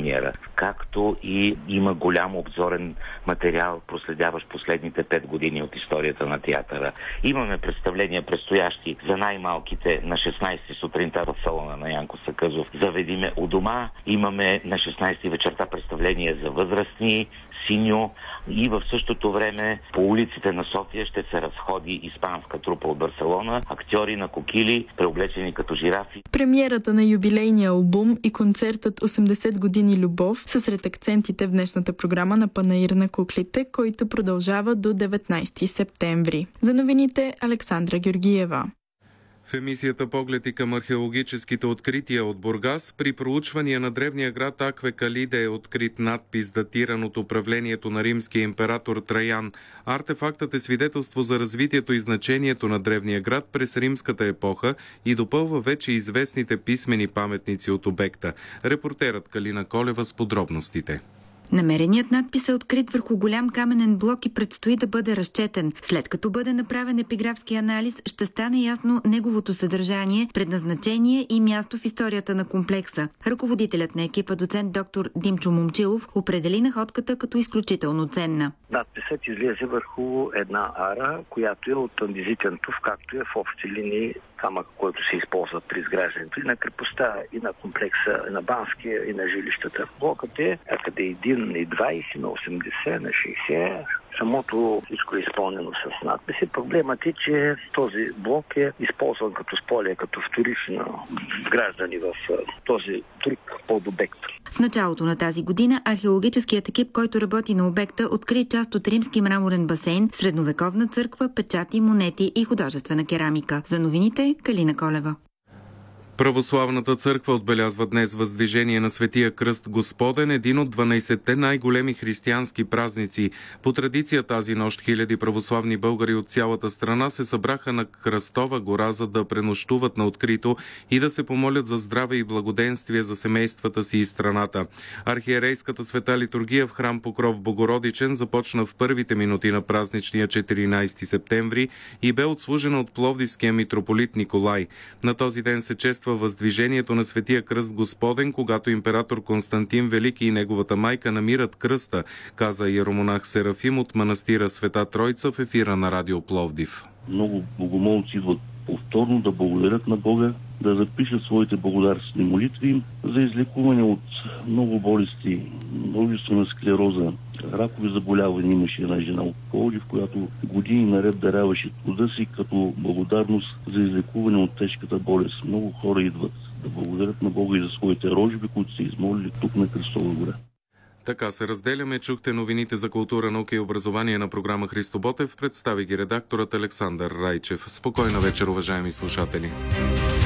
премиера. Както и има голям обзорен материал, проследяващ последните 5 години от историята на театъра. Имаме представления предстоящи за най-малките на 16 сутринта в салона на Янко Сакъзов. Заведи ме у дома. Имаме на 16 вечерта представление за възрастни, Синьо, и в същото време по улиците на София ще се разходи испанска трупа от Барселона, актьори на кокили, преоблечени като жирафи. Премиерата на юбилейния албум и концертът 80 години любов са сред акцентите в днешната програма на Панаир на куклите, който продължава до 19 септември. За новините Александра Георгиева. В емисията Погледи към археологическите открития от Бургас, при проучвания на древния град Акве Калиде е открит надпис, датиран от управлението на римския император Траян. Артефактът е свидетелство за развитието и значението на древния град през римската епоха и допълва вече известните писмени паметници от обекта. Репортерът Калина Колева с подробностите. Намереният надпис е открит върху голям каменен блок и предстои да бъде разчетен. След като бъде направен епиграфски анализ, ще стане ясно неговото съдържание, предназначение и място в историята на комплекса. Ръководителят на екипа, доцент доктор Димчо Момчилов, определи находката като изключително ценна. Надписът излезе върху една ара, която е от андезитен туф, както е в общи линии камък, който се използва при изграждането и на крепостта, и на комплекса, и на Банския, и на жилищата. Блокът е къде 1 на 20, на 80, на 60. Самото всичко е изпълнено с надписи. Проблемът е, че този блок е използван като сполия, като вторично вграждане в този друг подобект. В началото на тази година археологическият екип, който работи на обекта, откри част от римски мраморен басейн, средновековна църква, печати, монети и художествена керамика. За новините Калина Колева. Православната църква отбелязва днес въздвижение на Светия кръст Господен, един от 12-те най-големи християнски празници. По традиция тази нощ хиляди православни българи от цялата страна се събраха на Кръстова гора, за да пренощуват на открито и да се помолят за здраве и благоденствие за семействата си и страната. Архиерейската света литургия в храм Покров Богородичен започна в първите минути на празничния 14 септември и бе отслужена от пловдивския митрополит Николай. На този ден се чества въздвижението на Светия кръст Господен, когато император Константин Велики и неговата майка намират кръста, каза иеромонах Серафим от манастира Света Тройца в ефира на Радио Пловдив. Много богомолци идват повторно да благодарят на Бога, да запишат своите благодарствени молитви за излекуване от много болести, множествена склероза, ракови заболявания. Имаше една жена от Пловдив, която години наред даряваше труда си като благодарност за излекуване от тежката болест. Много хора идват да благодарят на Бога и за своите рожби, които са измолили тук на Кръстова гора. Така се разделяме. Чухте новините за култура, наука и образование на програма Христо Ботев. Представи ги редакторът Александър Райчев. Спокойна вечер, уважаеми слушатели.